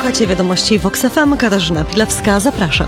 Słuchacie wiadomości Vox FM. Katarzyna Pilewska, zapraszam.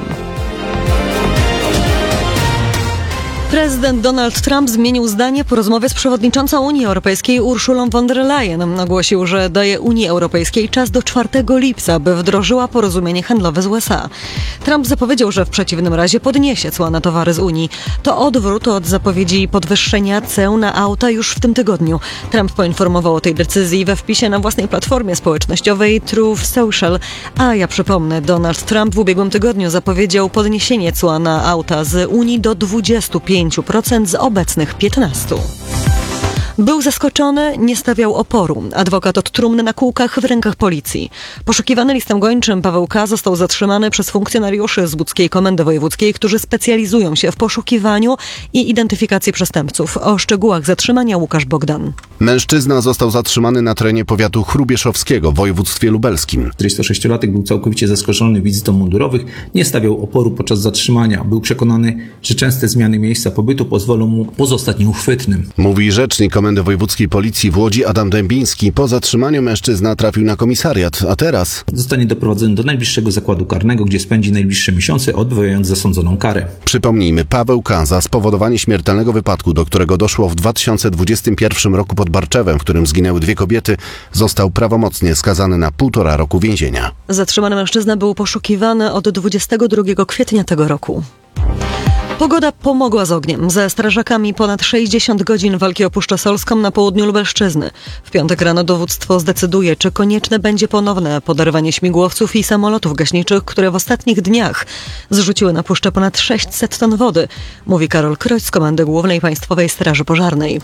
Prezydent Donald Trump zmienił zdanie po rozmowie z przewodniczącą Unii Europejskiej Urszulą von der Leyen. Ogłosił, że daje Unii Europejskiej czas do 4 lipca, by wdrożyła porozumienie handlowe z USA. Trump zapowiedział, że w przeciwnym razie podniesie cła na towary z Unii. To odwrót od zapowiedzi podwyższenia ceł na auta już w tym tygodniu. Trump poinformował o tej decyzji we wpisie na własnej platformie społecznościowej Truth Social. A ja przypomnę, Donald Trump w ubiegłym tygodniu zapowiedział podniesienie cła na auta z Unii do 25% z obecnych 15%. Był zaskoczony, nie stawiał oporu. Adwokat od trumny na kółkach w rękach policji. Poszukiwany listem gończym Paweł K. został zatrzymany przez funkcjonariuszy z łódzkiej Komendy Wojewódzkiej, którzy specjalizują się w poszukiwaniu i identyfikacji przestępców. O szczegółach zatrzymania Łukasz Bogdan. Mężczyzna został zatrzymany na terenie powiatu chrubieszowskiego w województwie lubelskim. 46-latek był całkowicie zaskoczony wizytą mundurowych, nie stawiał oporu podczas zatrzymania. Był przekonany, że częste zmiany miejsca pobytu pozwolą mu pozostać nieuchwytnym. Mówi rzecznik Komendy Wojewódzkiej Policji w Łodzi Adam Dębiński. Po zatrzymaniu mężczyzna trafił na komisariat, a teraz zostanie doprowadzony do najbliższego zakładu karnego, gdzie spędzi najbliższe miesiące, odbywając zasądzoną karę. Przypomnijmy, Paweł K. za spowodowanie śmiertelnego wypadku, do którego doszło w 2021 roku pod Barczewem, w którym zginęły 2 kobiety, został prawomocnie skazany na 1,5 roku więzienia. Zatrzymany mężczyzna był poszukiwany od 22 kwietnia tego roku. Pogoda pomogła z ogniem. Ze strażakami ponad 60 godzin walki o Puszczę Solską na południu Lubelszczyzny. W piątek rano dowództwo zdecyduje, czy konieczne będzie ponowne podarowanie śmigłowców i samolotów gaśniczych, które w ostatnich dniach zrzuciły na puszczę ponad 600 ton wody, mówi Karol Kroć z Komendy Głównej Państwowej Straży Pożarnej.